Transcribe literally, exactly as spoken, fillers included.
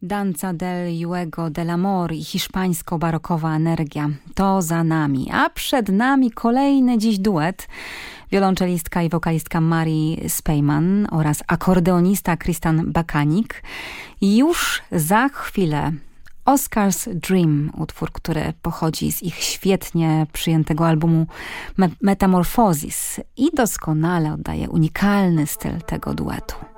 Danza del Juego del Amor i hiszpańsko-barokowa energia. To za nami, a przed nami kolejny dziś duet. Wiolonczelistka i wokalistka Mari Spejman oraz akordeonista Christian Bakanik. Już za chwilę Oscar's Dream, utwór, który pochodzi z ich świetnie przyjętego albumu Metamorphosis i doskonale oddaje unikalny styl tego duetu.